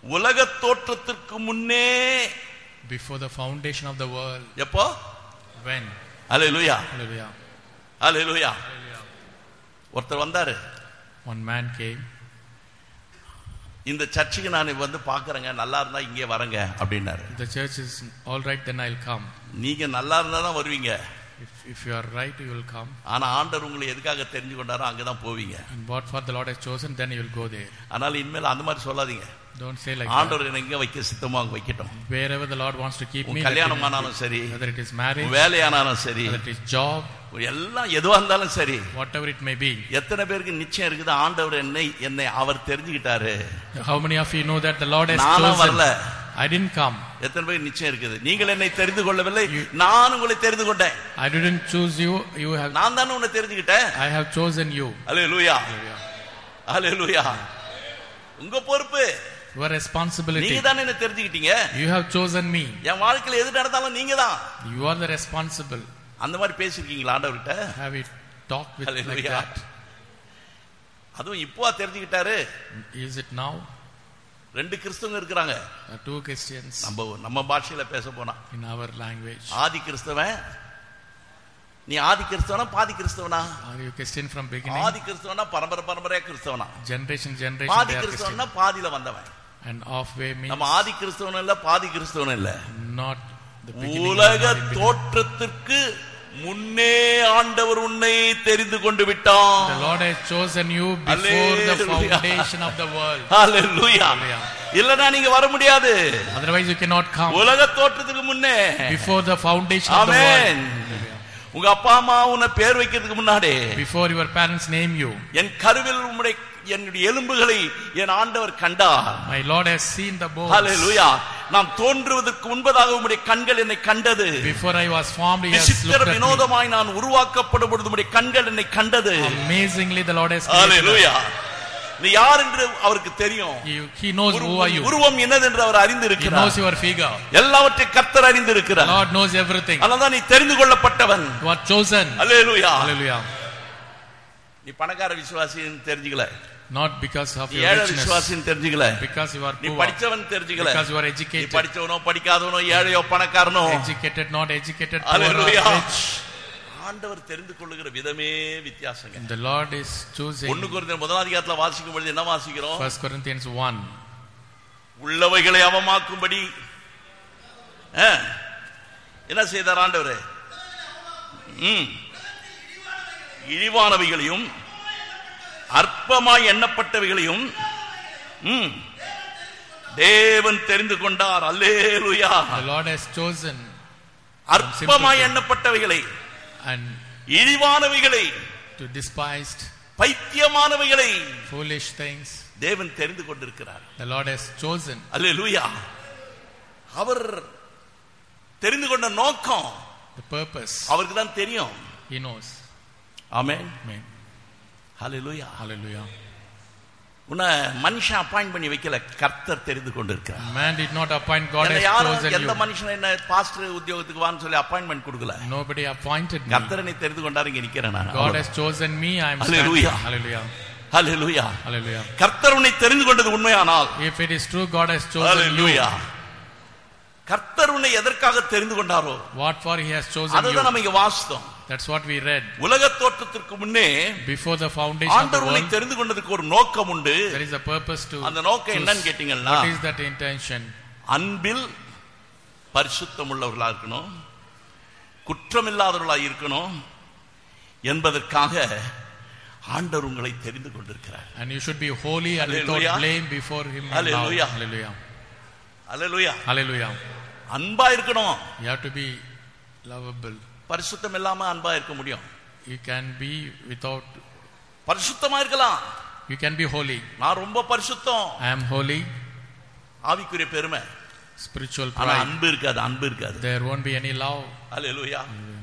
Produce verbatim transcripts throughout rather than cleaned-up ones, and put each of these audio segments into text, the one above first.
உலக தோற்றத்திற்கு முன்னே, before the foundation of the world. எப்போ? When? Hallelujah, Hallelujah. ஹல்லேலூயா. ஒருத்தர் வந்தாரு. One man came. இந்த சர்ச்சுக்கு நான் வந்து பாக்குறேங்க, நல்லா இருந்தா இங்கே வரங்க அப்படின்னாரு. The church is all right, then I'll come. நீங்க நல்லா இருந்தா தான் வருவீங்க. If, if you are right, you will come. ஆனா ஆண்டவர் உங்களை எதுக்காக தெரிஞ்சு கொண்டாரோ அங்கதான் போவீங்க. And what for the Lord has chosen, then you will go there. அதனால இனிமேல் அந்த மாதிரி சொல்லாதீங்க. Don't say like ஆண்டவர் that. என்ன எங்க வைக்க சித்தமா அங்க வைக்கட்டும். Wherever the Lord wants to keep me, கல்யாணம் ஆனாலும் சரி, whether it is marriage, வேலையானாலும் சரி, whether it is job, எல்லாம் எதுவா இருந்தாலும் சரி, whatever it may be. எத்தனை பேருக்கு நிச்சயம் இருக்குது ஆண்டவர் என்னை என்னை அவர் தெரிஞ்சுக்கிட்டாரு? How many of you know that the Lord has நானும் chosen? வரல. I didn't come. எத்தனை பேருக்கு நிச்சயம் இருக்குது? நீங்கள் என்னை தெரிந்து கொள்ளவில்லை, நான் உங்களை தெரிந்து கொண்டேன். I didn't choose you, you have. நான் தானே உன்னை தெரிஞ்சுக்கிட்டேன். I have chosen you. ஹல்லேலூயா, ஹல்லேலூயா. உங்க பொறுப்பு, Your responsibility. நீங்க தானே என்ன தெரிஞ்சுக்கிட்டீங்க. You have chosen me. என் வாழ்க்கையில எது நடந்தாலும் நீங்க தான். You are the responsible. அந்த மாதிரி பேசிருக்கீங்களா ஆண்டவர்கிட்ட? Have you talked with like that? அதுவும் இப்போ தெரிஞ்சுக்கிட்டாரு. Is it now? ரெண்டு கிறிஸ்தவங்க இருக்கிறாங்க. Two Christians. நம்ம நம்ம பாஷையில பேச போனா in our language. ஆதி கிறிஸ்தவன். நீ ஆதி கிறிஸ்தவனா பாதி கிறிஸ்தவனா? Are you Christian from beginning? ஆதி கிறிஸ்தவனா பரம்பரை பரம்பரையா கிறிஸ்தவனா? Generation generation. பாதி கிறிஸ்தவனா பாதியில வந்தவன். And halfway means நம்ம ஆதி கிறிஸ்தவன் இல்ல, பாதி கிறிஸ்தவன் இல்ல. not the beginning. உலக தோற்றத்திற்கு முன்னே ஆண்டவர் உன்னை தெரிந்து கொண்டு விட்டார். The Lord has chosen you before the foundation of the world. Hallelujah. இல்லனா நீங்க வர முடியாது. Otherwise you cannot come. உலக தோற்றத்துக்கு முன்னே, before the foundation of the world. உங்க அப்பா அம்மா உன்னை பேர் வைக்கிறதுக்கு முன்னாடி, before your parents name you, என் கருவில் உம்முடைய என்னுடைய எலும்புகளை என் ஆண்டவர் கண்டார். My Lord has seen the bones. Hallelujah. நாம் தோன்றுவதற்கு முன்பதாக உம்முடைய கண்கள் என்னை கண்டது. Before I was formed, he has looked விசித்திர at me. வினோதமாய் நான் உருவாக்கப்படும் பொழுது உம்முடைய கண்கள் என்னை கண்டது. Amazingly the Lord has created. Hallelujah. நீ யார் என்று அவருக்கு தெரியும். He knows who are you. உருவம் என்னது என்று அவர் அறிந்திருக்கிறார். He knows your figure. எல்லாவற்றையும் கர்த்தர் அறிந்திருக்கிறார். Lord knows everything. அதனால நீ தெரிந்து கொள்ளப்பட்டவன். You are chosen. Hallelujah. Hallelujah. நீ பணக்கார விசுவாசின்னு தெரிஞ்சுக்கல. Not because of your ஏழை richness. விசுவாசின்னு தெரிஞ்சுக்கல. Because you are poor. நீ படிச்சவன் தெரிஞ்சுக்கல. Because you are educated. நீ படிச்சவனோ படிக்காதவனோ ஏழையோ பணக்காரனோ, educated not educated, poor Hallelujah. or rich. ஆண்டவர் தெரிந்து கொள்ளுகிற விதமே வித்தியாசங்க. The Lord is choosing. ஒன்று கொரிந்தியர் முதலாம் அதிகாரத்துல வாசிக்கும் பொழுது என்ன வாசிக்கிறோம்? First Corinthians one. உள்ளவைகளை அவமாக்கும்படி என்ன செய்தார் ஆண்டவர்? இழிவானவைகளையும் அற்பமாய் எண்ணப்பட்டவைகளையும் தேவன் தெரிந்து கொண்டார். அல்லேலூயா. The Lord has chosen அற்பமாய் எண்ணப்பட்டவைகளை and இழிவானவைகளை, to despised, பைத்தியமானவைகளை, foolish things தேவன் தெரிந்து கொண்டிருக்கிறார். the Lord has chosen. அல்லேலூயா. அவர் தெரிந்து கொண்ட நோக்கம், the purpose, அவருக்கு தான் தெரியும். he knows. Amen. Amen. Hallelujah. Hallelujah. உன்னை மனுஷன் அப்பாயிண்ட் பண்ணி வைக்கல, கர்த்தர் தெரிந்து கொண்டிருக்கிறார். Man did not appoint, God has யாரும் chosen எந்த you. மனுஷன் என்ன பாஸ்டர் உத்தியோகத்துக்கு வான்னு சொல்லி அப்பாயின்ட்மென்ட் கொடுக்கல. Nobody appointed me. கர்த்தர் என்னை தெரிந்து கொண்டார், இங்க நிக்கிறேன் நான். God has chosen me, I am standing. Hallelujah. Hallelujah. Hallelujah. Hallelujah. கர்த்தர் உன்னை தெரிந்து கொண்டது உண்மையானால், If it is true, God has chosen hallelujah, you. கர்த்தர் உன்னை எதற்காக தெரிந்து கொண்டாரோ What for he has chosen அதுதான் you. நம்ம இங்க வாசித்தோம். That's what we read. உலக தோற்றத்திற்கு முன்னே Before the foundation of the ஆண்டவர் உன்னை world, தெரிந்து கொண்டதுக்கு ஒரு நோக்கம் உண்டு. there is a purpose to அந்த நோக்கம் choose. என்னன்னு கேட்டீங்கன்னா, What is that intention? அன்பில் பரிசுத்தம் உள்ளவர்களா இருக்கணும், குற்றமில்லாதவர்களா இருக்கணும் என்பதற்காக ஆண்டவர் உங்களை தெரிந்து கொண்டிருக்கிறார். And you should be holy and Hallelujah. without blame before him. Hallelujah. Hallelujah. Hallelujah. Hallelujah. அன்பா இருக்கணும். You have to be lovable. பரிசுத்தம் இல்லாம அன்பா இருக்க முடியும்? You can be without. பரிசுத்தமா இருக்கலாம். You can be holy. நான் ரொம்ப பரிசுத்தம், I am holy. ஆவிக்குரிய பெருமை. Spiritual ஆனா pride. அன்பு இருக்காது, அன்பு இருக்காது. There won't be any love. அல்லேலூயா.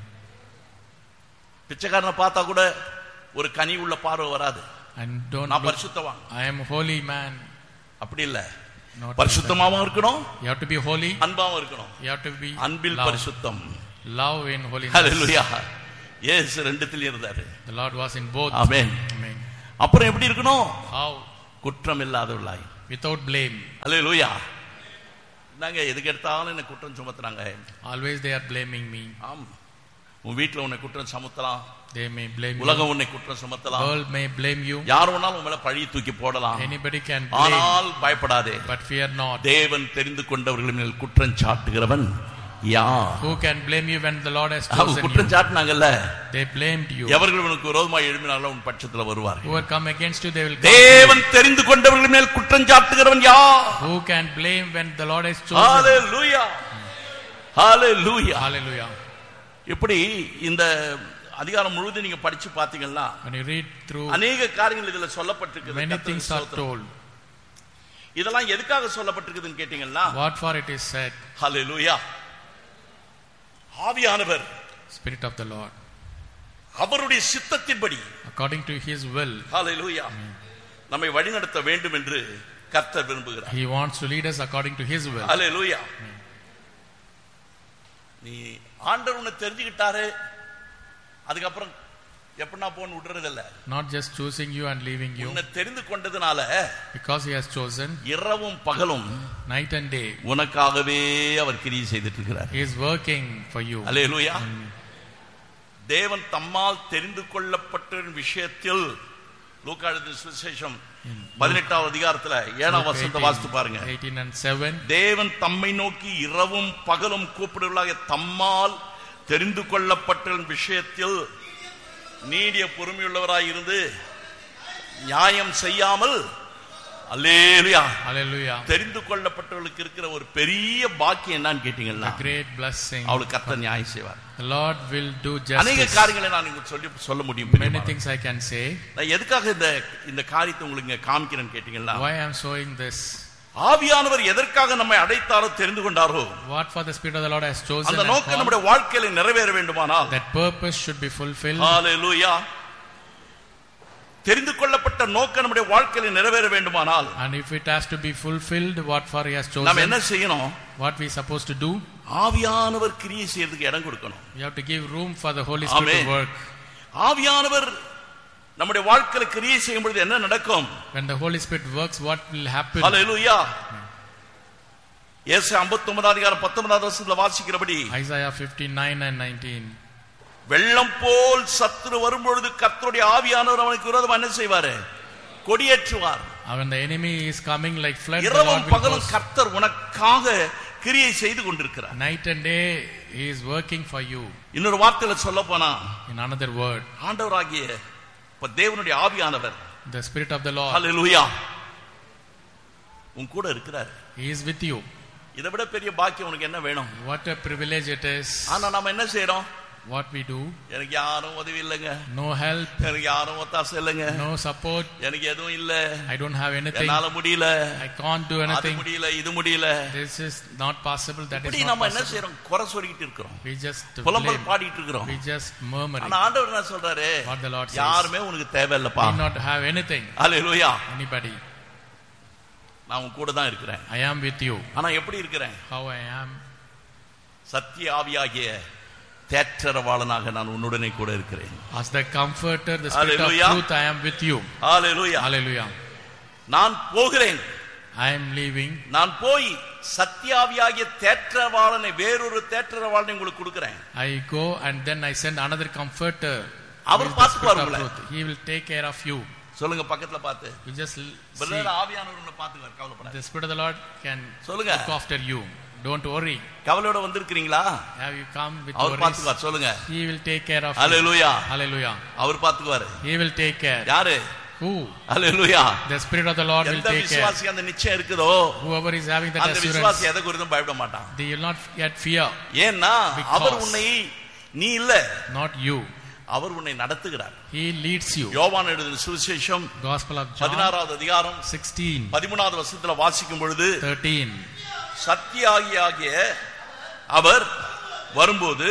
பிச்சைக்காரனை பார்த்தா கூட ஒரு கனி உள்ள பார்வை வராது. And don't நான் look, பரிசுத்தவான், I am holy man. அப்படி இல்ல. Not பரிசுத்தமாவும் இருக்கணும், you have to be holy. அன்பாவும் இருக்கணும். You have to be Anbil love. பரிசுத்தம். Love in holiness. ஹல்லேலூயா. இயேசு ரெண்டுத்திலயும் இருந்தாரு. The Lord was in both. Amen. Amen. அப்புறம் எப்படி இருக்கணும்? How? குற்றம் இல்லாதவர்களாய். without blame. அல்லேலூயா. நாங்க எதுக்கு எடுத்தாலும் என்ன குற்றம் சுமத்துறாங்க. Always they are blaming me. ஆம். உன் வீட்ல உன்னை குற்றம் சுமத்தலாம். They may blame you. உலகம் உன்னை குற்றம் சுமத்தலாம். World may blame you. யார் வேணாலும் உன் மேல பழியை தூக்கி போடலாம். Anybody can blame. ஆனால் பயப்படாதே. But fear not. தேவன் தெரிந்து கொண்டவர்கள் மேல் குற்றம் சாட்டுகிறவன் யார்? Who can blame you when the Lord has chosen you? குற்றம் சாட்டினாங்கல்ல. They blamed you. எவர்கள் உனக்கு விரோதமாக எழும்பினார்களோ உன் பட்சத்தில் வருவார்கள். Who come against you, they will come. தேவன் தெரிந்து கொண்டவர்கள் மேல் குற்றம் சாட்டுகிறவன் யார்? Who can blame when the Lord has chosen? Hallelujah. Hallelujah. Hallelujah. இப்படி இந்த அதிகாரம் முழுவதும் நீங்க படிச்சு பாத்தீங்கன்னா when you read through அநேக காரியங்கள் இதுல சொல்லப்பட்டிருக்கு. many things are told. இதெல்லாம் எதுக்காக சொல்லப்பட்டிருக்குதுன்னு கேட்டீங்கன்னா what for it is said. Hallelujah. ஆவியானவர் Spirit of the Lord அவருடைய சித்தத்தின்படி according to his will. Hallelujah. நம்மை வழிநடத்த வேண்டும் என்று கர்த்தர் விரும்புகிறார். He wants to lead us according to his will. Hallelujah. நீ ஆண்டவர் உன்னை தெரிஞ்சுக்கிட்டாரு, அதுக்கப்புறம் எப்படின்னா போன்னு விடுறது இல்ல. Not just choosing you and leaving you. உன்னை தெரிந்து கொண்டதுனால because he has chosen இரவும் பகலும் night and day உனக்காகவே அவர் கிரியை செய்துட்டு இருக்கிறார். he is working for you. அல்லேலூயா. தேவன் தம்மால் தெரிந்து கொள்ளப்பட்ட விஷயத்தில் லூக்கா எழுதின சுவிசேஷம் பதினெட்டாவது அதிகாரத்துல ஏழாம் வசனத்தை வாசித்து பாருங்க. eighteen and seven. தேவன் தம்மை நோக்கி இரவும் பகலும் கூப்பிடுவதாக தம்மால் தெரிந்து கொள்ளப்பட்ட விஷயத்தில் நீடிய பொறுமையுள்ளவராய் இருந்து நியாயம் செய்யாமல் அல்லேலூயா Hallelujah. தெரிந்து கொள்ளப்பட்டவர்களுக்கு இருக்கிற ஒரு பெரிய பாக்கியம் என்னன்னு கேட்டீங்கன்னா a great blessing. அவளுக்கு கர்த்தர் நியாயம் செய்வார். The Lord will do justice. அநேக காரியங்களை நான் உங்களுக்கு சொல்லி சொல்ல முடியும். many things I can say. நான் எதுக்காக இந்த இந்த காரியத்தை உங்களுக்கு காமிக்கிறேன்னு கேட்டீங்கன்னா why I am showing this. ஆவியானவர் எதற்காக நம்மை அழைத்தாரோ தெரிந்து கொண்டாரோ what for the Spirit of the Lord has chosen அந்த நோக்கம் நம்முடைய வாழ்க்கையில நிறைவேற வேண்டுமானால் that purpose should be fulfilled. Hallelujah. தெரிந்து கொள்ளப்பட்ட நோக்கம் நம்முடைய வாழ்க்கையில நிறைவேற வேண்டுமானால் and if it has to be fulfilled what for he has chosen நாம என்ன செய்யணும்? what we supposed to do? ஆவியானவர் கிரியை செய்யறதுக்கு இடம் கொடுக்கணும். we have to give room for the Holy Spirit Amen. to work. ஆவியானவர் நம்முடைய வாழ்க்கையில கிரியை செய்யும் பொழுது என்ன நடக்கும்? when the Holy Spirit works what will happen? Hallelujah. ஏசாயா ஐம்பத்தி ஒன்பதாம் அதிகாரம் பத்தொன்பதாவது வசனத்துல வாசிக்கிறபடி Isaiah fifty-nine and nineteen. வெள்ளம் போல் சத்துரு வரும்பொழுது கர்த்தருடைய ஆவியானவர் அவனுக்கு விரோதமாக என்ன செய்வாரு? கொடியேற்றுவார். when the enemy is coming like flood, இரவும் பகலும் கர்த்தர் உனக்காக கிரியை செய்து கொண்டிருக்கிறார். night and day he is working for you. இன்னொரு வார்த்தையில சொல்ல போனா in another word ஆண்டவராகிய இப்ப தேவனுடைய ஆவியானவர் the Spirit of the Lord Hallelujah உன் கூட இருக்கிறார். he is with you. இதை விட பெரிய பாக்கியம் உனக்கு என்ன வேணும்? what a privilege it is. ஆனா நாம என்ன செய்றோம்? what we do? எனக்கு யாரும் உதவி இல்லங்க. no help. எனக்கு யாரும் ஒத்தாசை இல்லங்க. no support. எனக்கு எதுவும் இல்ல. I don't have anything. என்னால முடியல. I can't do anything. அது முடியல, இது முடியல. this is not possible, that is not possible. நாம என்ன செய்றோம்? குறை சொல்லிட்டு இருக்கோம். we just புலம்பல் பாடிட்டு இருக்கோம். we just murmuring. ஆனா ஆண்டவர் என்ன சொல்றாரு? what the Lord says, யாருமே உனக்கு தேவையில்லப்பா. you not have anything. Hallelujah. anybody. நான் உன் கூட தான் இருக்கிறேன். I am with you. ஆனா எப்படி இருக்கிறேன்? how I am? சத்திய ஆவியாகிய தேற்றரவாளனாக நான் உன்னுடனே கூட இருக்கிறேன். as the comforter, the Spirit Hallelujah. of truth, I am with you. Hallelujah. Hallelujah. நான் போகிறேன். I am leaving. நான் போய் சத்தியாவியாகிய தேற்றரவாளனை வேறொரு தேற்றரவாளனை உங்களுக்கு கொடுக்கிறேன். I go and then I send another comforter. அவர் பார்த்துப்பார் உங்களை. he will take care of you. சொல்லுங்க பக்கத்துல பார்த்து. you just பிரதர் ஆவியானவர் உங்களை பார்த்துப்பார், கவலைப்படாதீங்க. the Spirit of the Lord can சொல்லுங்க. look after you. don't worry. கவலையோட வந்திருக்கீங்களா? have you come with our worries? பார்த்துப்பார், சொல்லுங்க. he will take care of Hallelujah. you. Hallelujah. Our பார்த்துக்குவார். he will take care. யாரு? who? Hallelujah. the Spirit of the Lord will take care. எந்த விசுவாசி அந்த நிச்சயம் இருக்குதோ whoever is having that அந்த assurance, விசுவாசி எதை குறித்தும் பயப்பட மாட்டான். they will not yet fear. ஏன்னா அவர் உன்னை நீ இல்ல, not you. அவர் உன்னை நடத்துகிறார். he leads you. யோவான் எழுதின சுவிசேஷம் gospel of John பதினாறாவது அதிகாரம் sixteen பதிமூன்றாவது வசனத்துல வாசிக்கும் பொழுது thirteen சத்தியாகிய அவர் வரும்போது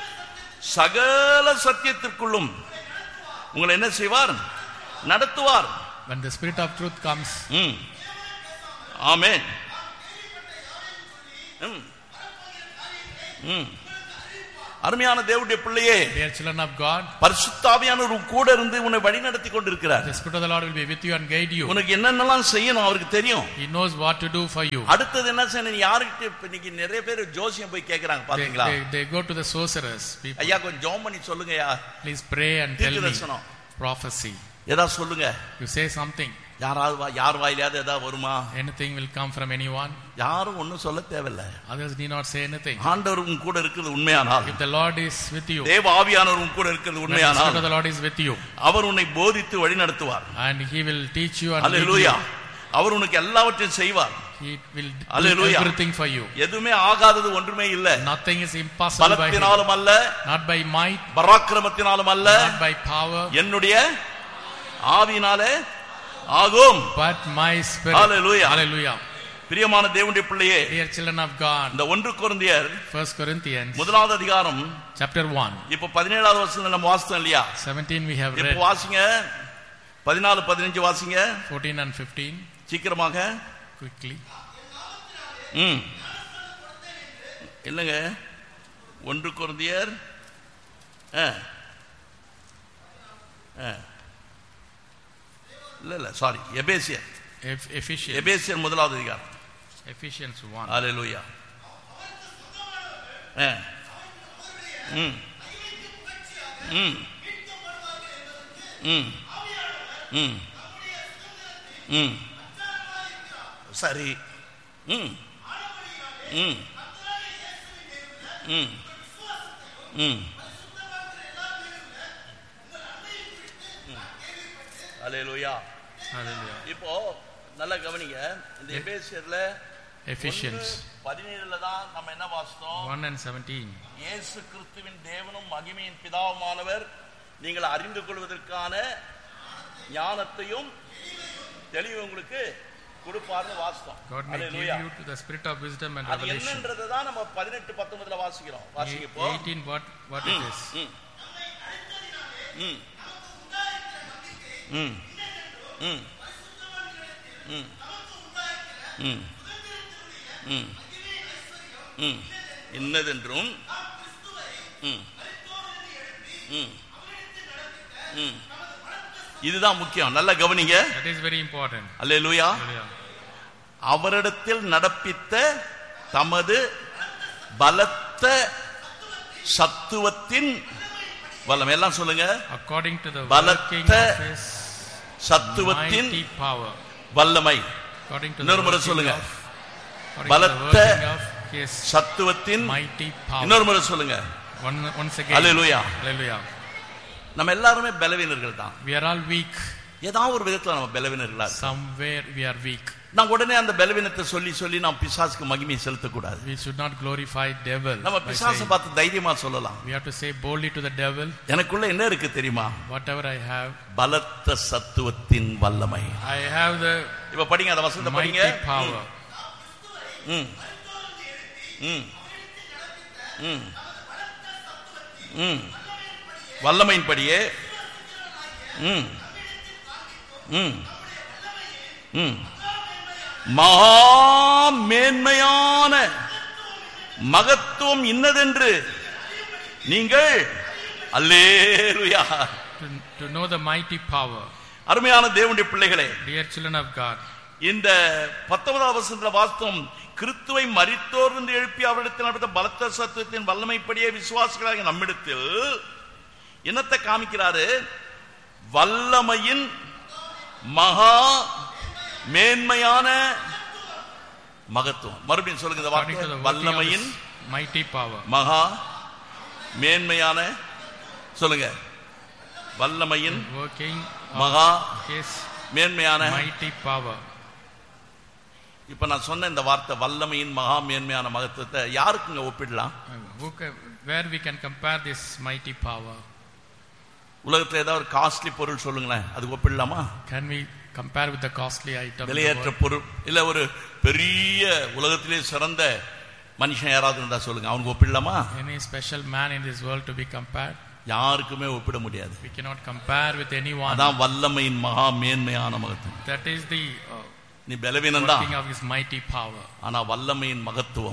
சகல சத்தியத்திற்குள்ளும் உங்களை என்ன செய்வார்? நடத்துவார். when the Spirit of truth comes. ம் ஆமென். ம் ம் அருமையான தேவனுடைய பிள்ளையே, dear children of God, பரிசுத்த ஆவியானவர் உன் கூட இருந்து உன்னை வழிநடத்தி கொண்டிருக்கிறார். the Spirit of the Lord will be with you and guide you. உனக்கு என்னென்னலாம் செய்யணும் அவருக்கு தெரியும். He knows what to do for you. அடுத்தது என்ன செய்யணும்? யார்கிட்ட இன்னைக்கு நிறைய பேர் ஜோசியம் போய் கேக்குறாங்க They, பாத்தீங்களா? they, they go to the sorcerers. People, ஐயா கொஞ்சம் ஜெபம் பண்ணி சொல்லுங்கயா, please pray and tell me தீர்க்கதரிசனம் prophecy. ஏதாவது சொல்லுங்க. You say something. யாராவது வா- யார் வாயிலாவது ஏதாவது வருமா? Anything will come from anyone. யாரும் ஒன்னும் சொல்ல தேவையில்லை. Others need not say anything. ஆண்டவர் உன் கூட இருக்கிறது உண்மையானால், If the Lord is with you, தேவ ஆவியானவர் உன் கூட இருக்கிறது when the உண்மையானால், Spirit of the Lord is with you, அவர் உன்னை போதித்து வழி நடத்துவார். and He will teach you and lead hallelujah. you. அவர் உனக்கு எல்லாவற்றையும் செய்வார். He will do Hallelujah. everything for you. எதுவுமே ஆகாதது ஒன்றுமே இல்ல. Nothing is impossible by Him. பலத்தினாலும் அல்ல, Not by might, பராக்கிரமத்தினாலும் அல்ல, not by power, என்னுடைய ஆவியினாலே ஆகும். but my Spirit. Hallelujah. Hallelujah. பிரியமான தேவனுடைய பிள்ளையே, Dear children of God, இந்த ஒன்று கொரிந்தியர் First Corinthians முதலாவது அதிகாரம் chapter one, இப்ப பதினேழாவது வருஷம் நம்ம வாசித்தோம் இல்லையா? seventeen we have இப்ப read, வாசிங்க, பதினாலு பதினஞ்சு வாசிங்க fourteen and fifteen, சீக்கிரமாக. quickly. ம் இல்லைங்க, ஒன்று கொரிந்தியர் ஆ ஆ இல்ல இல்ல சாரி எபேசியர் Eph- Ephesians, எபேசியர் முதலாவது அதிகாரம். Ephesians one. ஹல்லேலூயா. ஆ ம் ம் ம் ம் ம் சரி. ம் ம் ம் ம் ஹல்லேலூயா. Hallelujah. இப்போ நல்ல கவனிங்க, இந்த எபேசியர்ல Ephesians பதினேழுல தான் நம்ம என்ன வாசித்தோம்? one and seventeen. இயேசு கிறிஸ்துவின் தேவனும் மகிமையின் பிதாவுமானவர் நீங்கள் அறிந்து கொள்வதற்கான ஞானத்தையும் தெளிவு உங்களுக்கு கொடுப்பார்னு வாசித்தோம். God may give hallelujah. you to the spirit of wisdom and அது revelation. என்னன்றதை தான் நம்ம பதினெட்டு பத்தொன்பதுல வாசிக்கிறோம். வாசிங்க இப்போ. eighteen what what it is. ம் ம் ம் ம் ம் ம் ம் ம் இன்னதென்றும் ம் ம் ம் இதுதான் முக்கியம். நல்ல கவனிங்க. That is very important. Hallelujah. Hallelujah. அவரிடத்தில் நடப்பித்த தமது பலத்த சத்துவத்தின் வல்லமை. எல்லாம் சொல்லுங்க. According to the பலத்த working of His சத்துவத்தின் mighty power. வல்லமை. According to the இன்னொரு முறை working சொல்லுங்க. of according to the பலத்த working of His சத்துவத்தின் mighty power. இன்னொரு முறை சொல்லுங்க. One, once again. அல்லேலூயா. Hallelujah. நம்ம எல்லாருமே பலவீனர்கள் தான். We are all weak. ஏதாவது ஒரு விதத்துல நம்ம பலவீனர்களா இருக்கோம். Somewhere we are weak. நான் உடனே அந்த பலவீனத்தை சொல்லி சொல்லி நாம் பிசாசுக்கு மகிமையை செலுத்தக்கூடாது. We should not glorify devil. நம்ம by பிசாசை saying- பார்த்து தைரியமா சொல்லலாம், We have to say boldly to the devil, எனக்குள்ள என்ன இருக்கு தெரியுமா? whatever I have, பலத்த சத்துவத்தின் வல்லமை. I have the இப்ப படிங்க, அந்த வசனத்தை படிங்க. mighty power. ம் ம் ம் ம் வல்லமையின்படியே ம் ம் ம் மகா மேன்மையான மகத்துவம் இன்னதென்று நீங்கள் அல்லேலூயா. To, to know the mighty power. அருமையான தேவனுடைய பிள்ளைகளே, Dear children of God, இந்த பத்தொன்பதாம் வசனத்துல வாஸ்தவம் கிறிஸ்துவை மரித்தோர் என்று எழுப்பி அவரிடத்தில் நடந்த பலத்த சத்துவத்தின் வல்லமைப்படியே விசுவாசிகளாக நம்மிடத்தில் என்னத்தை காமிக்கிறாரு? வல்லமையின் மகா மேன்மையான மகத்துவம். மறுபடியும் சொல்லுங்க இந்த according to வார்த்தை. the working of வல்லமையின் His mighty power. மகா மேன்மையான சொல்லுங்க. வல்லமையின் Working மகா of His மேன்மையான. mighty power. இப்ப நான் சொன்ன இந்த வார்த்தை வல்லமையின் மகா மேன்மையான மகத்துவத்தை யாருக்குங்க ஒப்பிடலாம்? Who can, where we can compare this mighty power? உலகத்துல ஏதாவது ஒரு காஸ்ட்லி பொருள் சொல்லுங்களேன், அதுக்கு ஒப்பிடலாமா? Can we compare with the costly item? in the விலையேற்ற world? பொருள் இல்ல ஒரு பெரிய உலகத்திலே சிறந்த மனுஷன் யாராவது இருந்தா சொல்லுங்க, அவனுக்கு ஒப்பிடலாமா? Any special man in this world to be compared? யாருக்குமே ஒப்பிட முடியாது. We cannot compare with anyone. அதான் வல்லமையின் மகா மேன்மையான மகத்துவம். That is the uh, நீ பலவீனம் தான், working of His mighty power. ஆனா வல்லமையின் மகத்துவம்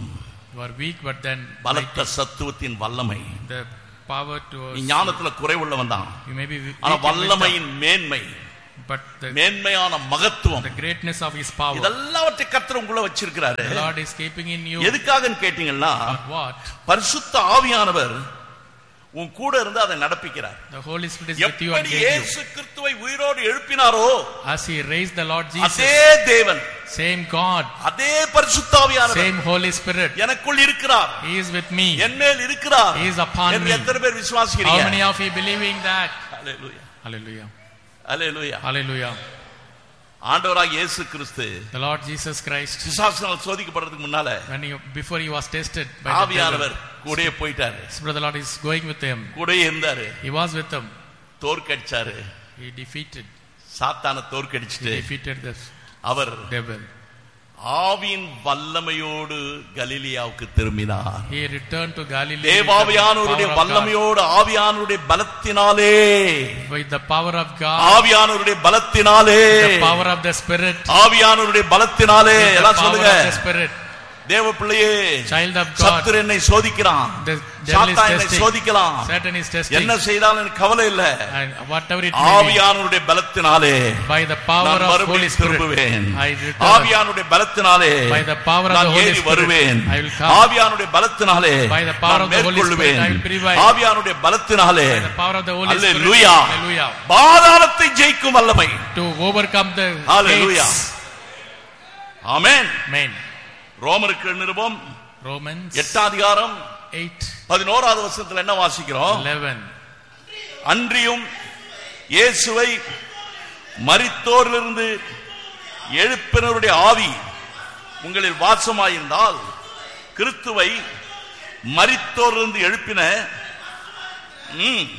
You are weak, but then பலத்த சத்துவத்தின் வல்லமை. the power to. நீ ஞானத்துல குறைவுள்ளவன் தான். You may be weak, ஆனா வல்லமையின் மேன்மை, but the மேன்மையான மகத்துவம், the greatness of his power, இதெல்லாவற்றை கர்த்தர் உங்களை வச்சிருக்கிறாரு. the Lord is keeping in you. எதுக்காகன்னு கேட்டீங்கன்னா, what? பரிசுத்த ஆவியானவர் உன் கூட இருந்து அதை நடப்பிக்கிறார். The Holy Spirit is with you and எப்படி guides you. இயேசு கிறிஸ்துவை உயிரோடு எழுப்பினாரோ, as he raised the Lord Jesus, அதே தேவன், same God, அதே பரிசுத்த ஆவியானவர், same Holy Spirit எனக்குள் இருக்கிறார், he is with me, என்மேல் இருக்கிறார். he is upon என்று me. எத்தனை பேர் விசுவாசிக்கிறீங்க? How many of you believing that? Hallelujah, Hallelujah, hallelujah, hallelujah. ஆண்டவராகிய இயேசு கிறிஸ்து The Lord Jesus Christ, பிசாசினால் சோதிக்கப்படுறதுக்கு முன்னால when he before he was tested by the devil, ஆவியானவர் கூடயே போயிட்டாரு. Spirit of the Lord is going with him. கூடயே இருந்தாரு. He was with him. தோற்கடிச்சாரு. He defeated. சாத்தானை He தோற்கடிச்சிட்டு defeated the our devil. ஆவியின் வல்லமையோடு கலிலியாவுக்கு திரும்பினார். He returned to Galilee. தேவாவியானவருடைய வல்லமையோடு, ஆவியானவருடைய பலத்தினாலே, with the power of God, ஆவியானவருடைய பலத்தினாலே, the power of the Spirit, ஆவியானவருடைய பலத்தினாலே, எல்லாம் சொல்லுங்க. the Spirit. தேவ பிள்ளையே, child of God, சத்துரு என்னை சோதிக்கிறான், சாத்தான் என்னை சோதிக்கலாம், Satan is testing, என்ன செய்தாலும் எனக்கு கவலை இல்ல, and whatever it may be, ஆவியானவருடைய பலத்தினாலே, by the power of Holy Spirit, I return, ஆவியானவருடைய பலத்தினாலே, by the power of the Holy Spirit, வருவேன், I will come, ஆவியானவருடைய பலத்தினாலே, by the power of the Holy Spirit, I will prevail, ஆவியானவருடைய பலத்தினாலே, by the power of the Holy Spirit, hallelujah, பாதாளத்தை ஜெயிக்கும் வல்லமை, to overcome the hallelujah, amen, amen. ரோமருக்கு நிருபம் Romans எட்டாம் அதிகாரம் eight பதினோராவது வசனத்துல என்ன வாசிக்கிறோம்? eleven. அன்றியும் இயேசுவை மரித்தோரிலிருந்து எழுப்பினருடைய ஆவி உங்களில் வாசமாயிருந்தால், கிறிஸ்துவை மரித்தோரிலிருந்து எழுப்பின ம்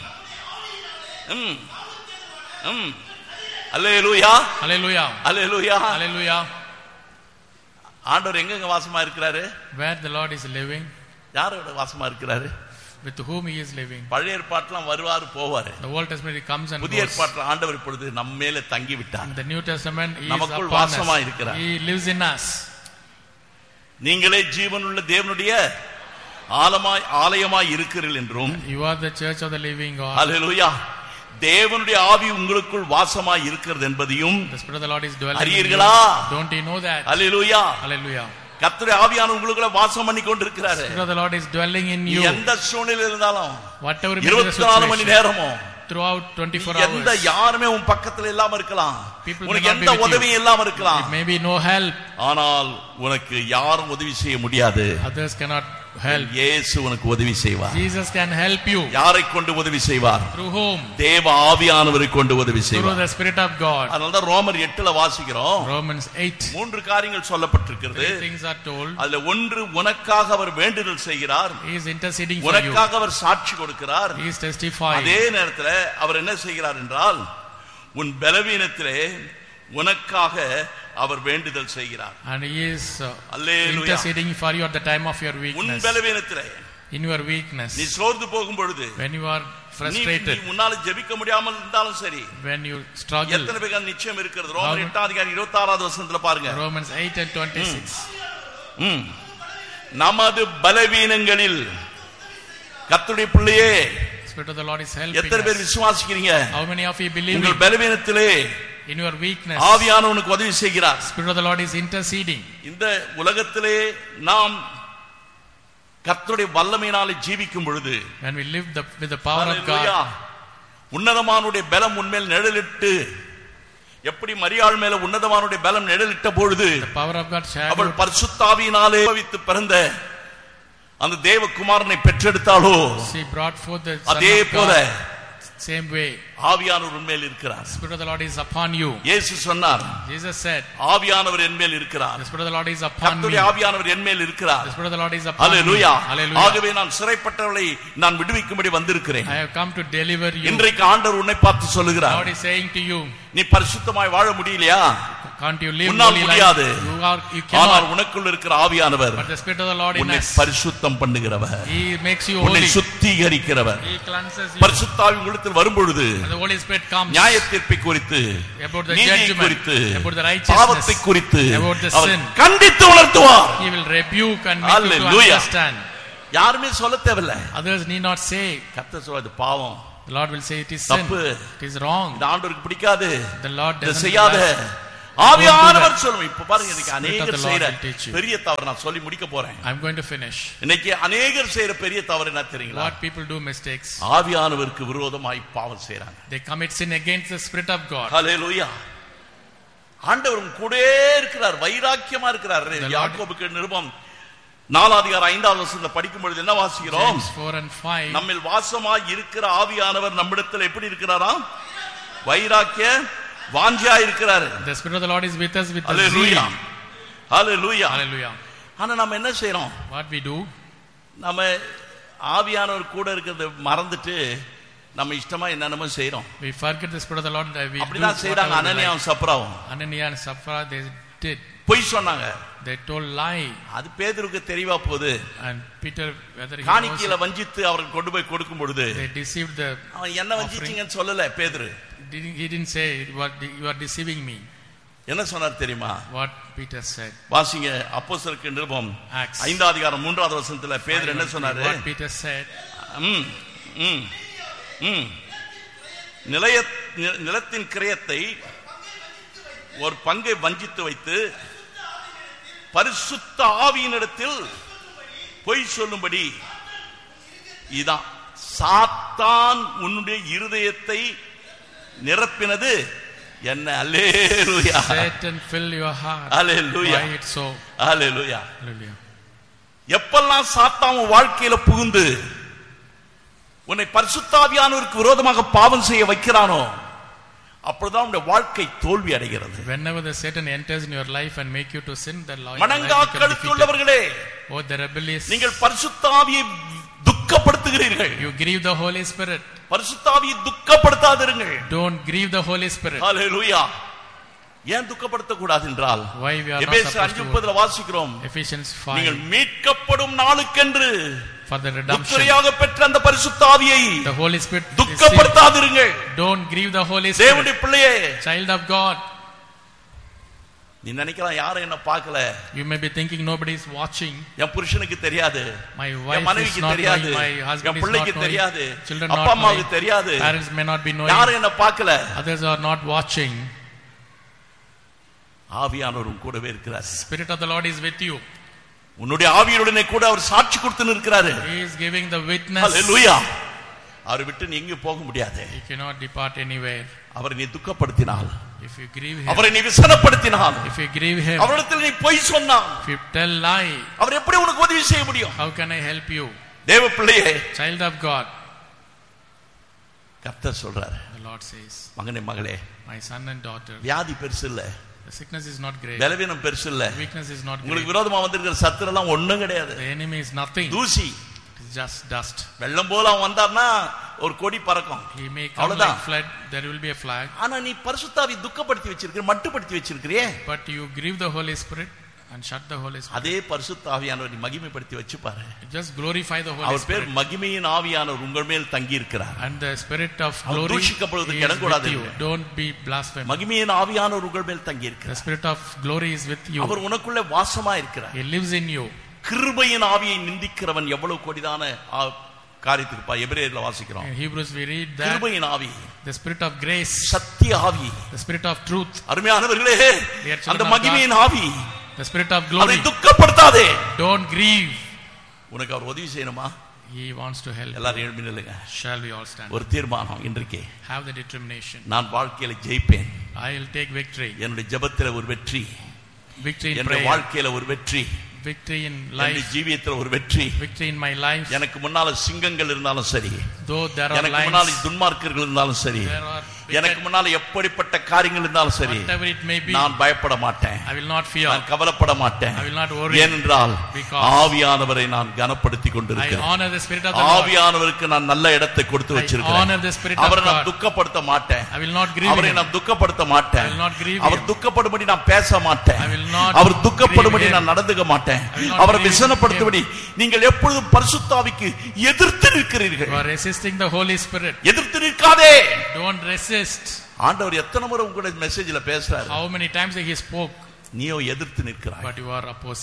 ம் ம் அல்லேலூயா, Hallelujah, அல்லேலூயா, hallelujah. ஆண்டவர் எங்கங்க வாசமா இருக்கிறாரு? Where the Lord is living, யாரோட வாசமா இருக்கிறாரு? with whom he is living. பழைய ஏற்பாட்டுல வருவாரு போவாரு. The Old Testament he comes and புதிய goes. ஏற்பாட்டுல ஆண்டவர் இப்பொழுது நம்ம மேல தங்கி விட்டார். In the New Testament he is நமக்குள் upon வாசமா us. இருக்கிறார். He lives in us. நீங்களே ஜீவனுள்ள தேவனுடைய ஆலமாய் ஆலயமாய் இருக்கிறீர்கள் என்றும், You are the church of the living God. ஹல்லேலூயா, தேவனுடைய ஆவி உங்களுக்குள் வாசமாய் இருக்கிறது என்பதையும் The Spirit of the Lord is dwelling in you. அறியீர்களா? Don't you know that? Hallelujah, Hallelujah. கர்த்தருடைய ஆவியானவர் உங்களுக்குள்ள வாசம் பண்ணி கொண்டிருக்கிறாரு. The Spirit of the Lord is dwelling in you. எந்த சூழ்நிலையில் இருந்தாலும், Whatever may be the இருபத்தி நாலு மணி situation, நேரமும், throughout twenty-four எந்த hours, யாருமே உன் பக்கத்துல இல்லாம இருக்கலாம், people may உனக்கு not be எந்த with you. உதவியும் இல்லாம இருக்கலாம், It may be no help. ஆனால் உனக்கு யாரும் உதவி செய்ய முடியாது. Others cannot help. இயேசு உனக்கு உதவி செய்வார். Jesus can help you. யாரை கொண்டு உதவி செய்வார்? Through whom? தேவ ஆவியானவரை கொண்டு உதவி Through செய்வார். the Spirit of God. அதனால தான் ரோமர் எட்டுல வாசிக்கிறோம். Romans eight. மூன்று காரியங்கள் சொல்லப்பட்டிருக்கிறது. Three things are told. அதுல ஒன்று, உனக்காக அவர் வேண்டுதல் செய்கிறார், He is interceding for you. உனக்காக அவர் சாட்சி கொடுக்கிறார். He is testifying. அதே நேரத்தில் அவர் என்ன செய்கிறார் என்றால், உன் பலவீனத்திலே உனக்காக அவர் வேண்டுதல் செய்கிறார். And he is uh, Hallelujah. interceding for you at the time of your உன் weakness. பலவீனத்திலே, In your weakness. நீ சோர்ந்து போகும் பொழுது, When you are நீ frustrated. முன்னால ஜெபிக்க முடியாமல் இருந்தாலும் சரி, When you struggle. எத்தனை பேருக்கு அந்த நிச்சயம் இருக்கிறது? ரோமர் எட்டாம் அதிகாரம் இருபத்தி ஆறாவது வசனத்துல பாருங்க. Romans eight and twenty-six. ம். நமது பலவீனங்களில், கர்த்தருடைய பிள்ளையே, Spirit of the Lord is helping எத்தனை பேர் us. விசுவாசிக்கிறீங்க? How many of you believe உங்கள் it? பலவீனத்திலே In your weakness, ஆவியானவருக்கு உதவி செய்கிறார். Spirit of the Lord is interceding. இந்த உலகத்திலே நாம் கர்த்தருடைய வல்லமையினாலே ஜீவிக்கும் பொழுது, When we live the, with the power of hallelujah, God, உன்னதமானுடைய பலம் உன்மேல் நிழலிட்டு, எப்படி மரியாள் மேல உன்னதமானுடைய பலம் நிழலிட்ட பொழுது the power of God அவள் shadowed. பரிசுத்தாவியினாலே உபவித்து பிறந்த அந்த தேவகுமாரனை பெற்றெடுத்தாளோ, She brought forth the Son அதே of போல God. Same way, ஆவியானவர் உன்மேல் இருக்கிறார். Spirit of the Lord is upon you. இயேசு சொன்னார், Jesus said, ஆவியானவர் என்மேல் இருக்கிறார், the Spirit of the Lord is upon me. கர்த்தருடைய ஆவியானவர் என்மேல் இருக்கிறார். The Spirit of the Lord is upon me. Hallelujah. Hallelujah. ஆகவே நான் சிறைப்பட்டவர்களை நான் விடுவிக்கும்படி வந்திருக்கிறேன். I have come to deliver you. இன்றைக்கு ஆண்டவர் உன்னை பார்த்து சொல்லுகிறார், God is saying to you, நீ பரிசுத்தமாய் வாழ முடியலையா? can't you live உன்னால் holy முடியாது. life? You are, you ஆனால் cannot. உனக்குள் இருக்கிற ஆவியானவர் But the Spirit of the Lord in உன்னை us, பரிசுத்தம் பண்ணுகிறவர், He makes you உன்னை holy. சுத்திகரிக்கிறவர். He cleanses you. பரிசுத்தாவி உங்களிடத்தில் வரும்பொழுது And the Holy Spirit comes நியாயத்தீர்ப்பை குறித்து, about the நீதியை judgment, குறித்து, about the பாவத்தை righteousness, குறித்து about the அவர் sin. கண்டித்து உணர்த்துவார். He will rebuke and make you to Hallelujah. understand. யாருமே சொல்ல தேவையில்ல. Others need not say. கர்த்தர் சொல்றது பாவம். The Lord will say it is sin. It is wrong. இது ஆண்டவருக்கு பிடிக்காது. The Lord doesn't செய்யாத. ஆவியானவர் சொல்லும். இப்ப பாருங்க இதுக்கு அநேகர் செய்யற பெரிய தவறு நான் சொல்லி முடிக்க போறேன். I'm going to finish. இன்னைக்கு அநேகர் செய்யற பெரிய தவறு என்ன தெரியுங்களா? What people do mistakes. ஆவியானவருக்கு விரோதமாய் பாவம் செய்றாங்க. They commit sin against the Spirit of God. ஹல்லேலூயா. ஆண்டவரும் கூடவே இருக்கிறார், வைராக்கியமா இருக்கிறார். யாக்கோபுக்கு நிருபம் நாலாம் அதிகாரம் ஐந்தாவது வசனத்தை படிக்கும் பொழுது என்ன வாசிக்கிறோம்? நம்மில் வாசமாய் இருக்கிற ஆவியானவர் நம்மிடத்தில் எப்படி இருக்கிறாரா? வைராக்கிய வாஞ்சியா இருக்கிறார். The Spirit of the Lord is with us with the zeal. Hallelujah. Hallelujah. ஆனா நாம என்ன செய்றோம்? What we do? நாம ஆவியானவர் கூட இருக்கிறத மறந்துட்டு நம்ம இஷ்டமா என்னென்னமோ செய்றோம். We forget the Spirit of the Lord that we do. அப்படிதான் செய்றாங்க அனனியாவும் சப்ராவும். Ananias and Sapphira they did. பொய் சொன்னாங்க. They told lie. அது பேதுருக்கு தெரியவா போகுது. And Peter whether he காணிக்கையில வஞ்சித்து அவருக்கு கொண்டு போய் கொடுக்கும் பொழுது they deceived the அவன் என்ன வஞ்சிச்சீங்கன்னு சொல்லல பேதுரு. He didn't say what you are deceiving me. என்ன சொன்னார் தெரியுமா? What Peter said. வாசிங்க அப்போஸ்தலருக்கு நிருபம் ஐந்தாம் அதிகாரம் மூன்றாவது வசனத்துல பேதுரு என்ன சொன்னாரு? What Peter said. ம் ம் ம் நிலைய நிலத்தின் கிரயத்தை ஒரு பங்கை வஞ்சித்து வைத்து பரிசுத்த ஆவியினிடத்தில் பொய் சொல்லும்படி இதான் சாத்தான் உன்னுடைய இருதயத்தை நிரப்பினது என்ன? அல்லேலூயா. Satan fill your heart. Hallelujah. Why it so? Hallelujah. Hallelujah. எப்பெல்லாம் சாத்தான் உன் வாழ்க்கையில புகுந்து உன்னை பரிசுத்த ஆவியானவருக்கு விரோதமாக பாவம் செய்ய வைக்கிறானோ அப்பொழுதுதான் உன்னுடைய வாழ்க்கை தோல்வி அடைகிறது. Whenever the Satan enters in your life and make you to sin, the life மனங்காக்கழுத்துள்ளவர்களே, oh the rebellious, நீங்கள் பரிசுத்த ஆவியை துக்கப்படுத்துகிறீர்கள். You grieve the Holy Spirit. பரிசுத்த ஆவியை துக்கப்படுத்தாதீர்கள். Don't grieve the Holy Spirit. ஹalleluya. ஏன் துக்கப்படுத்த கூடாது என்றால் why we are not எபேசியர் ஐந்து முப்பது வாசிக்கிறோம். Ephesians five. நீங்கள் மீட்கப்படும் நாளுக்கென்று for the redemption முத்திரையாக பெற்ற அந்த பரிசுத்த ஆவியை the Holy Spirit துக்கப்படுத்தாதீர்கள். Don't grieve the Holy Spirit. தேவனுடைய பிள்ளையே, child of God, நீ நினைக்கலாம் யாரும் என்ன பார்க்கல. You may be thinking nobody is watching. என் புருஷனுக்கு தெரியாது, my wife மனைவிக்கு is not தெரியாது, knowing, my husband N is பிள்ளைக்கு not knowing, தெரியாது, children அப்பா not அம்மாவுக்கு knowing, தெரியாது, parents may not be knowing, யாரும் என்ன பார்க்கல. others are not watching. ஆவியானவர் கூடவே இருக்கிறார். Spirit of the Lord is with you. உன்னுடைய ஆவியுடனே கூட அவர் சாட்சி கொடுத்து நிற்கிறாரு. He is giving the witness. ஹalleluya. அவரை விட்டு நீ எங்க போக முடியாது. You cannot depart anywhere. அவரை நீ துக்கப்படுத்தினால், if you grieve him, அவரை நீ விசனப்படுத்தினால், if you grieve him, அவரிடத்தில் நீ பொய் சொன்னால், if you tell lie, அவர் எப்படி உனக்கு உதவி செய்ய முடியும்? how can I help you? தேவ பிள்ளையே, child of God, கர்த்தர் சொல்றார், the Lord says, மகனே மகளே, my son and daughter, வியாதி பெருசு இல்ல, the sickness is not great, பலவீனம் பெருசு இல்ல, weakness is not great, உங்களுக்கு விரோதமா வந்திருக்கிற சத்துரு எல்லாம் ஒண்ணும் கிடையாது. the enemy is nothing, தூசி, it is just dust. வெள்ளம் போல அவன் வந்தார்னா ஒரு கொடி பறக்கும், he may come like flood, there will be a flag. ஆனா நீ பரிசுத்தாவி துக்கப்படுத்தி வச்சிருக்கிற, மட்டுப்படுத்தி வச்சிருக்கிறியே, but you grieve the Holy Spirit and shut the Holy Spirit. அதே பரிசுத்த ஆவியானவர் நீ மகிமைப்படுத்தி வச்சு பாரு. just glorify the Holy our Spirit. பேர் மகிமையின் ஆவியானவர் உங்கள் மேல் தங்கி இருக்கிறார். and the Spirit of glory தூஷிக்கப்படுவதற்கு இடம் is கூடாது. with you. don't be blasphemous. மகிமையின் ஆவியானவர் உங்கள் மேல் தங்கி இருக்கிறார். the Spirit of glory is with you. அவர் உனக்குள்ள வாசமா இருக்கிறார். he lives in you. கிருபையின் ஆவியை நிந்திக்கிறவன் எவ்வளவு கொடிதான காரியத்துக்கு பா எபிரேயர்ல வாசிக்கிறோம். in Hebrews we read that கிருபையின் ஆவி, the Spirit of grace, சத்திய ஆவி, the Spirit of truth, அருமையானவர்களே, அந்த மகிமையின் ஆவி, the Spirit of glory, அதை துக்கப்படுத்தாதே. don't grieve. உனக்கு அவர் உதவி செய்யணுமா? he wants to help. எல்லாரும் எழும்பி நில்லுங்க. shall we all stand? ஒரு தீர்மானம் இன்றைக்கு, have the determination, நான் வாழ்க்கையில ஜெயிப்பேன். I will take victory. என்னுடைய ஜெபத்திலே ஒரு வெற்றி, victory in என்னுடைய prayer, வாழ்க்கையில ஒரு வெற்றி, victory in life, ஜீவியத்துல ஒரு வெற்றி, victory in my life. எனக்கு முன்னால சிங்கங்கள் இருந்தாலும் சரி, though there are எனக்கு lions, முன்னால துன்மார்க்கர்கள் இருந்தாலும் சரி, there are எனக்கு முன்னால எப்படிப்பட்ட காரியங்கள் இருந்தாலும் சரி, whatever it may be, நான் பயப்பட மாட்டேன், I will not fear, நான் கவலைப்பட மாட்டேன். I will not worry, ஏனென்றால் because ஆவியானவரை நான் கனப்படுத்திக் I கொண்டிருக்கிறேன். honor the Spirit of the Lord. ஆவியானவருக்கு நான் நல்ல இடத்தை கொடுத்து I வச்சிருக்கிறேன். honor the Spirit of அவரை நான் God. துக்கப்படுத்த மாட்டேன். I will not grieve அவரை him. நான் துக்கப்படுத்த மாட்டேன். I will not grieve our him. துக்கப்படும்படி நான் பேச மாட்டேன். I will not our துக்கப்படும்படி grieve him. நான் நடந்துக்க மாட்டேன். I will not அவரை grieve விசனப்படுத்தும்படி நீங்கள் எப்பொழுதும் பரிசுத்த ஆவிக்கு எதிர்த்து நிற்கிறீர்கள். You are resisting the Holy Spirit. எதிர்த்து நிற்காதே. Don't resist. ஆண்டவர் எத்தனை முறை உங்களுடைய மெசேஜ்ல பேசுறாரு. how many times he spoke, நீயோ எதிர்த்து நிற்கிறாய். but you are opposing.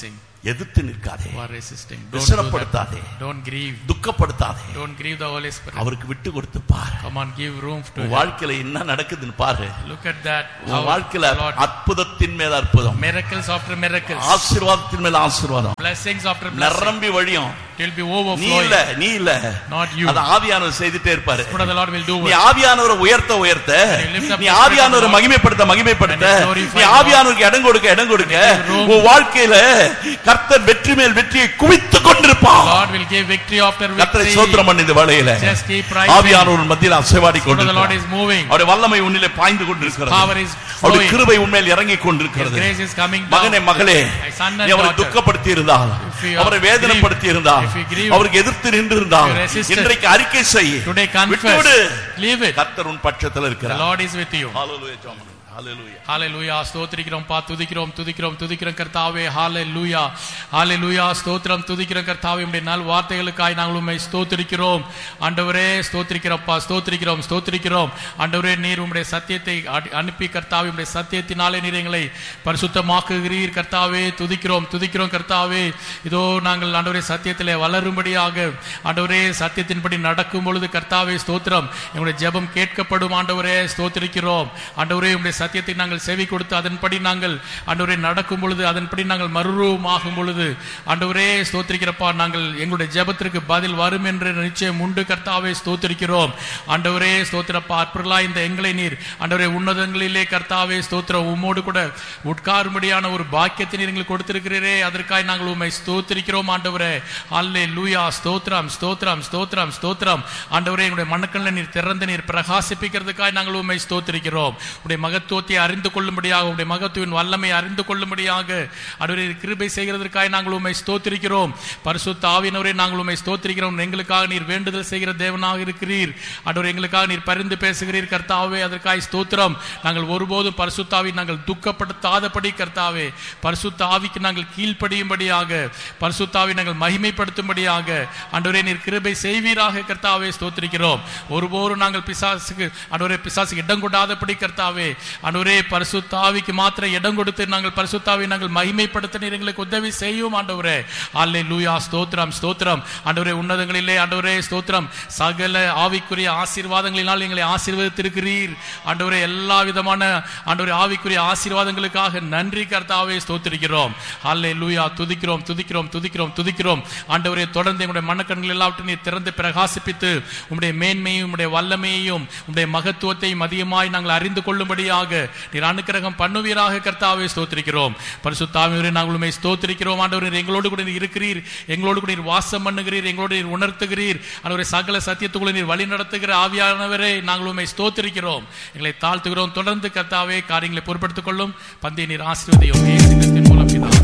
எதிர்த்து நிற்காதே, who are resisting. Don't do விசனப்படுத்தாதே, that. Don't grieve. துக்கப்படுத்தாதே. Don't grieve the Holy Spirit. அவருக்கு விட்டு கொடுத்து பாரு. Come on, give room to him. வாழ்க்கையில என்ன நடக்குதுன்னு பாரு. Look at that. வாழ்க்கையில அற்புதத்தின் மேல அற்புதம், miracles after miracles, ஆசீர்வாதத்தின் மேல ஆசீர்வாதம், blessings after blessings, நிரம்பி வழியும். it will be overflowing. நீ இல்ல, நீ இல்ல, not you. அது ஆவியானவர் செய்துட்டே இருப்பாரு. What the Lord will do. நீ ஆவியானவரை உயர்த்த உயர்த்த, நீ ஆவியானவரை மகிமைப்படுத்த மகிமைப்படுத்த, நீ ஆவியானவருக்கு இடம் கொடுக்க இடம் கொடுக்க, உன் வாழ்க்கையில கர்த்தர் வெற்றி மேல் வெற்றியை குவித்துக் கொண்டிருப்பார். God will give victory after victory. கர்த்தரை ஸ்தோத்திரம் பண்ணு. இந்த வேளையில just keep praising. ஆவியானவர் மத்தியில அசைவாடி கொண்டிருக்கிறார். The Lord is moving. அவருடைய வல்லமை உன்னிலே பாய்ந்து கொண்டிருக்கிறது. Power is flowing. அவருடைய கிருபை உன்மேல் இறங்கி கொண்டிருக்கிறது. Grace is coming down. மகனே மகளே, நீ அவரை துக்கப்படுத்தி இருந்தால், அவரை வேதனைப்படுத்தி இருந்தால், அவருக்கு எதிர்த்து நின்று இருந்தால், இன்றைக்கு அறிக்கை செய். Today confess. Leave it. கர்த்தர் உன் பட்சத்தில் இருக்கிறார். The Lord is with you. Hallelujah. Hallelujah. Hallelujah. ஸ்தோத்திரிக்கிறோம் பா, துதிக்கிறோம் துதிக்கிறோம் துதிக்கிறோம் கர்த்தாவே. Hallelujah. Hallelujah. ஸ்தோத்திரம் துதிக்கிறோம் கர்த்தாவே. உம்முடைய நல் வார்த்தைகளுக்காய் நாங்கள் உம்மை ஸ்தோத்திரிக்கிறோம் ஆண்டவரே. ஸ்தோத்திரிக்கிறோம்ப்பா, ஸ்தோத்திரிக்கிறோம் ஸ்தோத்திரிக்கிறோம் ஆண்டவரே. நீர் உம்முடைய சத்தியத்தை அனுப்பி கர்த்தாவே, உம்முடைய சத்தியத்தினாலே நீர் எங்களை பரிசுத்தமாக்குகிறீர் கர்த்தாவே. துதிக்கிறோம் துதிக்கிறோம் கர்த்தாவே. இதோ நாங்கள் ஆண்டவரே சத்தியத்திலே வளரும்படியாக ஆண்டவரே சத்தியத்தின்படி நடக்கும் பொழுது கர்த்தாவே ஸ்தோத்திரம், எங்களுடைய ஜெபம் கேட்கப்படும் ஆண்டவரே. ஸ்தோத்திரிக்கிறோம் ஆண்டவரே. உம்முடைய சத்தியத்தை நாங்கள் செவி கொடுத்து அதன்படி நாங்கள் ஆண்டவரே நடக்கும் பொழுது, அதன்படி நாங்கள் மறுரூபமாகும் பொழுது ஆண்டவரே ஸ்தோத்திரிக்கிறப்பா, நாங்கள் எங்களுடைய ஜெபத்திற்கு பதில் வரும் என்று நிச்சயம் உண்டு கர்த்தாவே. ஸ்தோத்திரிக்கிறோம் ஆண்டவரே. ஸ்தோத்திரப்பா, அற்புதலா இந்த எங்களை நீர் ஆண்டவரே உன்னதங்களிலே கர்த்தாவே ஸ்தோத்திரம் உம்மோடு கூட உட்காரும்படியான ஒரு பாக்கியத்தை நீர் எங்களுக்கு கொடுத்திருக்கிறீரே, அதற்காக நாங்கள் உம்மை ஸ்தோத்திரிக்கிறோம் ஆண்டவரே. அல்லேலூயா. ஸ்தோத்திரம் ஸ்தோத்திரம் ஸ்தோத்திரம் ஸ்தோத்திரம் ஆண்டவரே. எங்களுடைய மனக்கண்ணில் நீர் திறந்து நீர் பிரகாசிப்பிக்கிறதுக்காக நாங்கள் உம்மை ஸ்தோத்திரிக்கிறோம். உடைய மகத்துவத்தை அறிந்து கொள்ளும்படியாக, உடைய மகத்துவின் வல்லமை அறிந்து கொள்ளும்படியாக ஆண்டவரே கிருபை செய்கிறதற்காக நாங்கள் உம்மை ஸ்தோத்திரிக்கிறோம். பரிசுத்த ஆவியானவரே, நாங்கள் உம்மை ஸ்தோத்திரிக்கிறோம். எங்களுக்காக நீர் வேண்டுதல் செய்கிற தேவனாக இருக்கிறீர் ஆண்டவரே. எங்களுக்காக நீர் பரிந்து பேசுகிறீர் கர்த்தாவே, அதற்காக ஸ்தோத்திரம். நாங்கள் ஒருபோதும் பரிசுத்த ஆவி நாங்கள் துக்கப்படுத்தாதபடி கர்த்தாவே, பரிசுத்த ஆவிக்கு நாங்கள் கீழ்ப்படியும்படியாக, பரிசுத்த ஆவி நாங்கள் மகிமைப்படுத்தும்படியாக ஆண்டவரே நீர் கிருபை செய்வீராக கர்த்தாவே. ஸ்தோத்திரிக்கிறோம். ஒருபோதும் நாங்கள் பிசாசுக்கு ஆண்டவரே பிசாசுக்கு இடம் கொடாதபடி கர்த்தாவே ஆண்டவரே பரிசுத்த ஆவிக்கு மாத்திரம் இடம் கொடுத்து நாங்கள் பரிசுத்த ஆவியை நாங்கள் மகிமைப்படுத்த நீர் எங்களுக்கு உதவி செய்யும் ஆண்டவரே. அல்லேலூயா. ஸ்தோத்திரம் ஸ்தோத்திரம் ஆண்டவரே. உன்னதங்களிலே ஆண்டவரே ஸ்தோத்திரம், சகல ஆவிக்குரிய ஆசீர்வாதங்களினால் எங்களை ஆசீர்வதித்திருக்கிறீர் ஆண்டவரே. எல்லா விதமான ஆண்டவரே ஆவிக்குரிய ஆசீர்வாதங்களுக்காக நன்றி கர்த்தாவே. ஸ்தோத்திரிக்கிறோம். அல்லேலூயா. துதிக்கிறோம் துதிக்கிறோம் துதிக்கிறோம் துதிக்கிறோம் ஆண்டவரே. தொடர்ந்து எங்களுடைய மனக்கண்கள் எல்லாவற்றையும் நீர் திறந்து பிரகாசிப்பித்து உம்முடைய மேன்மையும் உம்முடைய வல்லமையையும் உம்முடைய மகத்துவத்தையும் அதிகமாய் நாங்கள் அறிந்து கொள்ளும்படியாக நீர் அனுக்கிரகம் பண்ணுவீராக கர்த்தாவே. ஸ்தோத்திரிக்கிறோம். பரிசுத்த ஆவியானவரே, நாங்கள் உம்மை ஸ்தோத்திரிக்கிறோம் ஆண்டவரே. எங்களோடு கூட நீர் இருக்கிறீர், எங்களோடு கூட நீர் வாசம் பண்ணுகிறீர், எங்களோடு நீர் உணர்த்துகிறீர் ஆண்டவரே. சகல சத்தியத்துக்குள்ள நீர் வழி நடத்துகிற ஆவியானவரே, நாங்கள் உம்மை ஸ்தோத்திரிக்கிறோம். எங்களை தாழ்த்துகிறோம். தொடர்ந்து கர்த்தாவே காரியங்களை பொறுப்படுத்திக் கொள்ளும். பந்தை நீர் ஆசீர்வதியும் இயேசு கிறிஸ்துவின் மூலம் பிதாவே.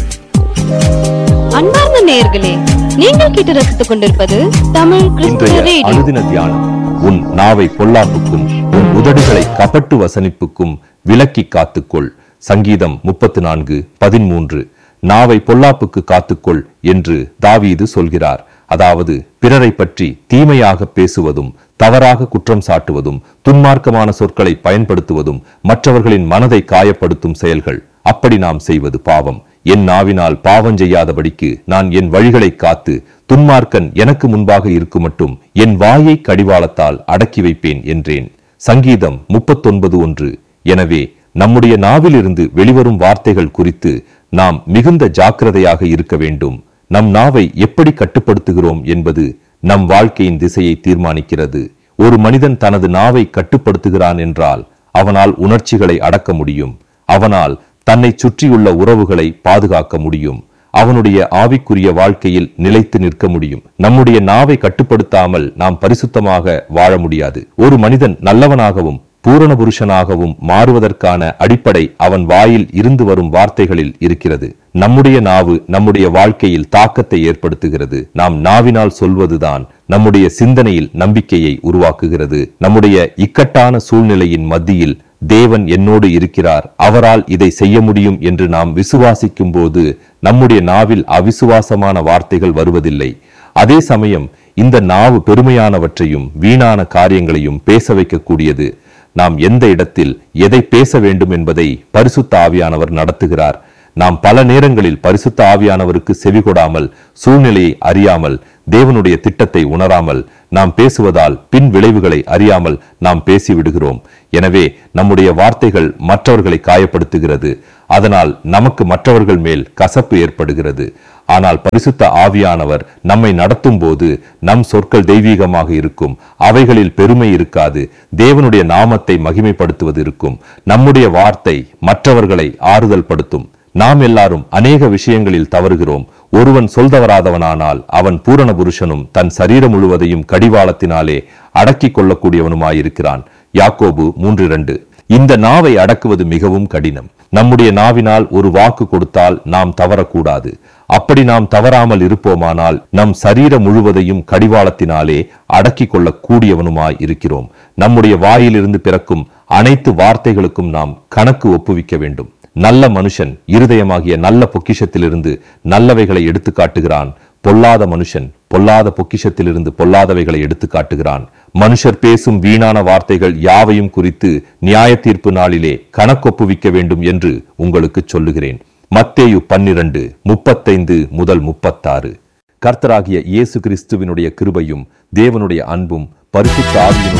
அன்பார்ந்த நேயர்களே, நீங்கள் கேட்டு ரசித்துக் கொண்டிருப்பது தமிழ் கிறிஸ்துவ ரேடியோ. அனுதின தியானம். உன் நாவை பொல்லாப்புக்கும் உன் உதடுகளை கபட்டு வசனிப்புக்கும் விலக்கி காத்துக்கொள். சங்கீதம் முப்பத்து நான்கு பதிமூன்று. நாவை பொல்லாப்புக்கு காத்துக்கொள் என்று தாவீது சொல்கிறார். அதாவது பிறரை பற்றி தீமையாக பேசுவதும், தவறாக குற்றம் சாட்டுவதும், துன்மார்க்கமான சொற்களை பயன்படுத்துவதும் மற்றவர்களின் மனதை காயப்படுத்தும் செயல்கள். அப்படி நாம் செய்வது பாவம். என் நாவினால் பாவம் செய்யாதபடிக்கு நான் என் வழிகளை காத்து துன்மார்க்கன் எனக்கு முன்பாக இருக்கும் மட்டும் என் வாயை கடிவாளத்தால் அடக்கி வைப்பேன் என்றேன். சங்கீதம் முப்பத்தொன்பது ஒன்று. எனவே நம்முடைய நாவிலிருந்து வெளிவரும் வார்த்தைகள் குறித்து நாம் மிகுந்த ஜாக்கிரதையாக இருக்க வேண்டும். நம் நாவை எப்படி கட்டுப்படுத்துகிறோம் என்பது நம் வாழ்க்கையின் திசையை தீர்மானிக்கிறது. ஒரு மனிதன் தனது நாவை கட்டுப்படுத்துகிறான் என்றால் அவனால் உணர்ச்சிகளை அடக்க முடியும். அவனால் தன்னை சுற்றியுள்ள உறவுகளை பாதுகாக்க முடியும். அவனுடைய ஆவிக்குரிய வாழ்க்கையில் நிலைத்து நிற்க முடியும். நம்முடைய நாவை கட்டுப்படுத்தாமல் நாம் பரிசுத்தமாக வாழ முடியாது. ஒரு மனிதன் நல்லவனாகவும் பூரண புருஷனாகவும் மாறுவதற்கான அடிப்படை அவன் வாயில் இருந்து வரும் வார்த்தைகளில் இருக்கிறது. நம்முடைய நாவு நம்முடைய வாழ்க்கையில் தாக்கத்தை ஏற்படுத்துகிறது. நாம் நாவினால் சொல்வதுதான் நம்முடைய சிந்தனையில் நம்பிக்கையை உருவாக்குகிறது. நம்முடைய இக்கட்டான சூழ்நிலையின் மத்தியில் தேவன் என்னோடு இருக்கிறார், அவரால் இதை செய்ய முடியும் என்று நாம் விசுவாசிக்கும் போது நம்முடைய நாவில் அவிசுவாசமான வார்த்தைகள் வருவதில்லை. அதே சமயம் இந்த நாவு பெருமையானவற்றையும் வீணான காரியங்களையும் பேச வைக்கக்கூடியது. நாம் எந்த இடத்தில் எதை பேச வேண்டும் என்பதை பரிசுத்த ஆவியானவர் நடத்துகிறார். நாம் பல நேரங்களில் பரிசுத்த ஆவியானவருக்கு செவிகொடாமல், சூழ்நிலையை அறியாமல், தேவனுடைய திட்டத்தை உணராமல், நாம் பேசுவதால் பின் விளைவுகளை அறியாமல் நாம் பேசிவிடுகிறோம். எனவே நம்முடைய வார்த்தைகள் மற்றவர்களை காயப்படுத்துகிறது. அதனால் நமக்கு மற்றவர்கள் மேல் கசப்பு ஏற்படுகிறது. ஆனால் பரிசுத்த ஆவியானவர் நம்மை நடத்தும் போது நம் சொற்கள் தெய்வீகமாக இருக்கும். அவைகளில் பெருமை இருக்காது. தேவனுடைய நாமத்தை மகிமைப்படுத்துவது இருக்கும். நம்முடைய வார்த்தை மற்றவர்களை ஆறுதல் படுத்தும். நாம் எல்லாரும் அநேக விஷயங்களில் தவறுகிறோம். ஒருவன் சொல்தவராதவனானால் அவன் பூரண புருஷனும் தன் சரீரம் முழுவதையும் கடிவாளத்தினாலே அடக்கிக் கொள்ளக்கூடியவனுமாயிருக்கிறான். யாக்கோபு மூன்று இரண்டு. இந்த நாவை அடக்குவது மிகவும் கடினம். நம்முடைய நாவினால் ஒரு வாக்கு கொடுத்தால் நாம் தவறக்கூடாது. அப்படி நாம் தவறாமல் இருப்போமானால் நம் சரீரம் முழுவதையும் கடிவாளத்தினாலே அடக்கிக் கொள்ள கூடியவனுமாய் இருக்கிறோம். நம்முடைய வாயிலிருந்து பிறக்கும் அனைத்து வார்த்தைகளுக்கும் நாம் கணக்கு ஒப்புவிக்க வேண்டும். நல்ல மனுஷன் இருதயமாகிய நல்ல பொக்கிஷத்திலிருந்து நல்லவைகளை எடுத்து காட்டுகிறான். பொல்லாத மனுஷன் பொல்லாத பொக்கிஷத்திலிருந்து பொல்லாதவைகளை எடுத்து காட்டுகிறான். மனுஷர் பேசும் வீணான வார்த்தைகள் யாவையும் குறித்து நியாய தீர்ப்பு நாளிலே கணக்கொப்புவிக்க வேண்டும் என்று உங்களுக்கு சொல்லுகிறேன். மத்தேயு பன்னிரண்டு முப்பத்தைந்து முதல் முப்பத்தாறு. கர்த்தராகிய இயேசு கிறிஸ்துவினுடைய கிருபையும் தேவனுடைய அன்பும் பரிசுத்த ஆவியினுடைய